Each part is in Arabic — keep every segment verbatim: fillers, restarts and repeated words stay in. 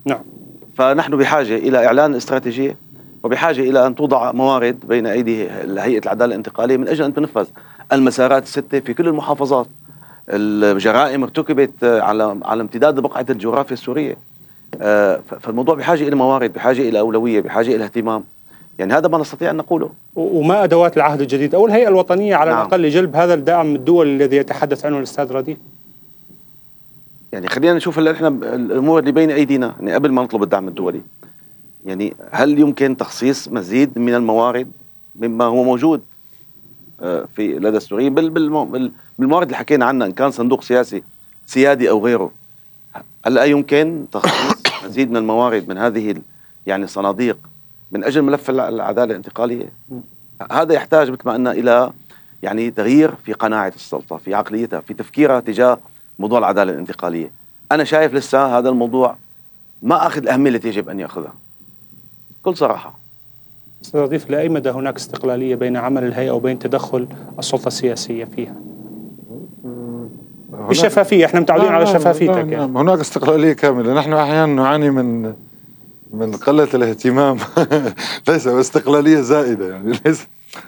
نعم. فنحن بحاجة إلى إعلان استراتيجية، وبحاجة إلى أن توضع موارد بين أيدي هيئة العدالة الانتقالية من أجل أن تنفذ المسارات الستة في كل المحافظات. الجرائم ارتكبت على على امتداد بقعة الجغرافيا السورية، فالموضوع بحاجة إلى موارد، بحاجة إلى أولوية، بحاجة إلى اهتمام. يعني هذا ما نستطيع أن نقوله. وما أدوات العهد الجديد أو الهيئة الوطنية على نعم. الأقل لجلب هذا الدعم من الدول الذي يتحدث عنه الأستاذ رديف؟ يعني خلينا نشوف هلا احنا الأمور اللي بين أيدينا، يعني قبل ما نطلب الدعم الدولي، يعني هل يمكن تخصيص مزيد من الموارد مما هو موجود في لدى السوريين بالموارد اللي حكينا عنها، إن كان صندوق سياسي سيادي أو غيره؟ هل يمكن تخصيص مزيد من الموارد من هذه يعني الصناديق من أجل ملف العدالة الانتقالية؟ هذا يحتاج مثل ما قلنا إلى يعني تغيير في قناعة السلطة، في عقليتها، في تفكيرها تجاه موضوع العدالة الانتقالية. أنا شايف لسه هذا الموضوع ما أخذ الأهمية التي يجب أن يأخذها بكل صراحة. أستضيف، لأي مدى هناك استقلالية بين عمل الهيئة وبين تدخل السلطة السياسية فيها؟ بالشفافية، احنا متعودين على شفافيتك. نعم يعني. هناك استقلالية كاملة. نحن أحيانا نعاني من من قلة الاهتمام ليس استقلالية زائدة، يعني ليس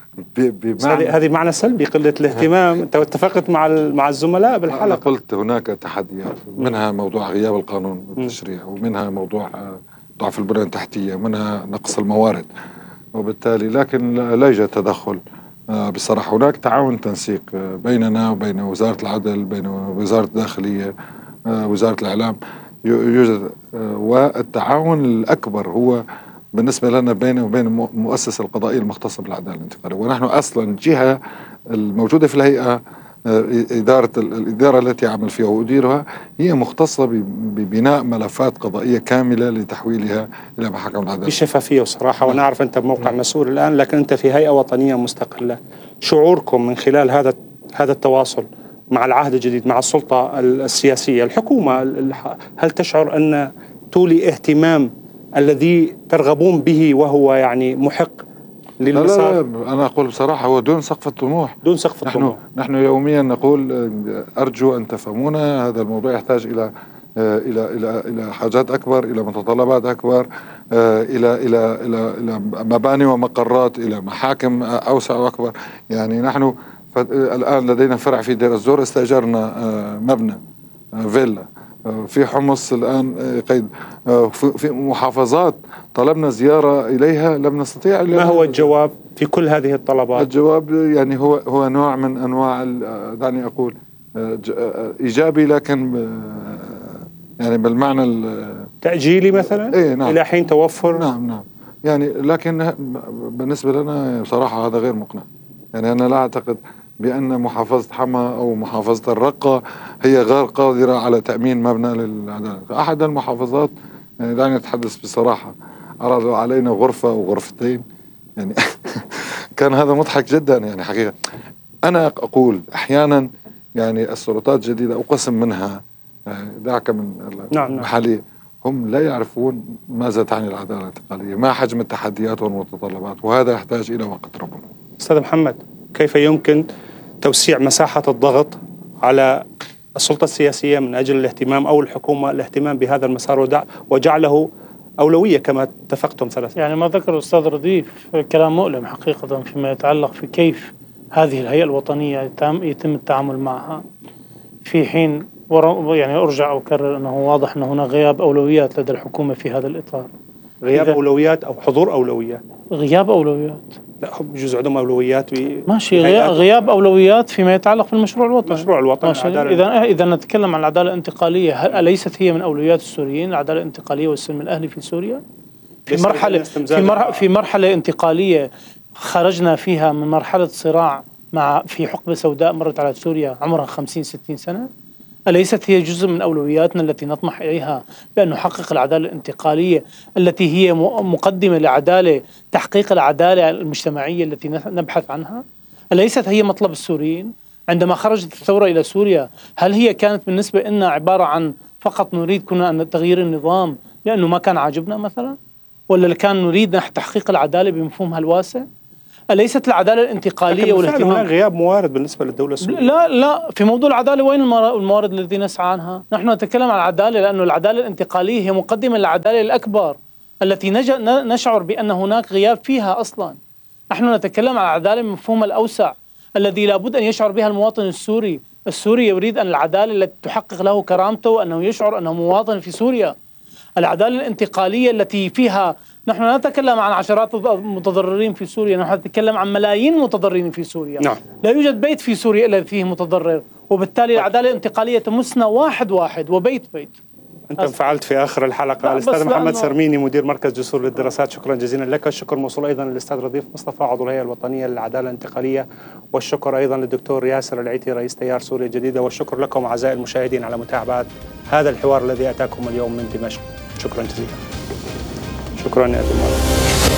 بمعنى هذه معنى سلبي قلة الاهتمام. انت اتفقت مع مع الزملاء بالحلقة. أنا قلت هناك تحديات، منها موضوع غياب القانون والتشريع، ومنها موضوع ضعف البنية التحتية، ومنها نقص الموارد، وبالتالي لكن لا يوجد تدخل بصراحة. هناك تعاون تنسيق بيننا وبين وزارة العدل، بين وزارة الداخلية، وزارة الإعلام يوجد، والتعاون الأكبر هو بالنسبة لنا بين وبين المؤسسة القضائية المختصة بالعدالة الانتقالية. ونحن أصلا الجهة الموجودة في الهيئة، إدارة الإدارة التي أعمل فيها وأديرها، هي مختصة ببناء ملفات قضائية كاملة لتحويلها إلى محاكم العدالة بشفافية وصراحة. وأنا أعرف أنت بموقع مسؤول الآن، لكن أنت في هيئة وطنية مستقلة. شعوركم من خلال هذا هذا التواصل مع العهد الجديد، مع السلطة السياسية، الحكومة، هل تشعر أن تولي اهتمام الذي ترغبون به وهو يعني محق للمسار؟ لا, لا, لا أنا أقول بصراحة هو دون سقف الطموح. دون سقف الطموح. نحن, نحن يوميا نقول أرجو أن تفهمونا، هذا الموضوع يحتاج إلى إلى إلى إلى حاجات أكبر، إلى متطلبات أكبر، إلى إلى إلى إلى مباني ومقرات، إلى محاكم أوسع وأكبر. يعني نحن الآن لدينا فرع في دير الزور، استأجرنا مبنى فيلا في حمص الآن قيد، في محافظات طلبنا زيارة إليها لم نستطيع. ما هو الجواب في كل هذه الطلبات؟ الجواب يعني هو هو نوع من أنواع دعني أقول إيجابي، لكن يعني بالمعنى تأجيلي مثلا. إيه نعم. إلى حين توفر. نعم نعم يعني، لكن بالنسبة لنا بصراحة هذا غير مقنع. يعني أنا لا أعتقد بأن محافظة حما أو محافظة الرقة هي غير قادرة على تأمين مبنى للعدالة. أحد المحافظات يعني دعني أتحدث بصراحة عرضوا علينا غرفة أو غرفتين، يعني كان هذا مضحك جدا. يعني حقيقة أنا أقول أحيانا يعني السلطات الجديدة أقسم منها يعني دعك من المحلية، هم لا يعرفون ماذا تعني العدالة الانتقالية، ما حجم التحديات والمتطلبات، وهذا يحتاج إلى وقت ربما. أستاذ محمد، كيف يمكن توسيع مساحة الضغط على السلطة السياسية من أجل الاهتمام، أو الحكومة الاهتمام بهذا المسار وجعله أولوية كما اتفقتم ثلاثة؟ يعني ما ذكر الأستاذ رديف كلام مؤلم حقيقة فيما يتعلق في كيف هذه الهيئة الوطنية يتم التعامل معها، في حين يعني أرجع وأكرر أنه واضح أن هناك غياب أولويات لدى الحكومة في هذا الإطار. غياب أولويات أو حضور أولويات؟ غياب أولويات. لا، جزء عندهم أولويات. ماشي، غياب أولويات فيما يتعلق في المشروع الوطني. المشروع الوطني. إذا إذا نتكلم عن العدالة الانتقالية، أليست هي من أولويات السوريين العدالة الانتقالية والسلم الأهلي في سوريا؟ في مرحلة في مرحلة في مرحلة انتقالية خرجنا فيها من مرحلة صراع مع في حقبة سوداء مرت على سوريا عمرها خمسين ستين سنة. أليست هي جزء من أولوياتنا التي نطمح إليها بأن نحقق العدالة الانتقالية التي هي مقدمة لعدالة تحقيق العدالة المجتمعية التي نبحث عنها؟ أليست هي مطلب السوريين عندما خرجت الثورة إلى سوريا؟ هل هي كانت بالنسبة لنا عبارة عن فقط نريد كنا أن تغيير النظام لأنه ما كان عاجبنا مثلا، ولا كان نريد تحقيق العدالة بمفهومها الواسع؟ أليست العدالة الانتقالية والاهتمام والاهتمام؟ غياب موارد بالنسبة للدولة السورية. لا لا، في موضوع العدالة وين الموارد التي نسعى عنها؟ نحن نتكلم عن العدالة لأن العدالة الانتقالية هي مقدمة للعدالة الأكبر التي نشعر بأن هناك غياب فيها أصلا. نحن نتكلم عن العدالة بمفهومها الأوسع الذي لابد أن يشعر بها المواطن السوري. السوري يريد أن العدالة التي تحقق له كرامته، أنه يشعر أنه مواطن في سوريا. العدالة الانتقالية التي فيها نحن لا نتكلم عن عشرات المتضررين في سوريا، نحن نتكلم عن ملايين متضررين في سوريا. نعم. لا يوجد بيت في سوريا إلا فيه متضرر، وبالتالي العدالة الانتقالية تمسنا واحد واحد وبيت بيت. أنت انفعلت في آخر الحلقة. الأستاذ محمد سرميني مدير مركز جسور للدراسات، شكرا جزيلا لك. الشكر موصول أيضا للأستاذ رضيف مصطفى عضو الهيئة الوطنية للعدالة الانتقالية، والشكر أيضا للدكتور ياسر العيتي رئيس تيار سوريا الجديدة، والشكر لكم أعزائي المشاهدين على متابعة هذا الحوار الذي أتاكم اليوم من دمشق. شكرا جزيلا. شكرا يا أبو